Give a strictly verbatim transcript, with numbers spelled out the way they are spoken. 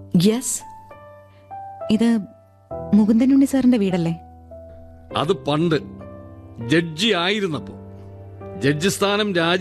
Yes, ഇത് മുകുന്ദനുണ്ണി സാറിന്റെ വീടല്ലേ? അത് പണ്ട് ജഡ്ജി ആയിരുന്നപ്പോ. ജഡ്ജി സ്ഥാനം രാജി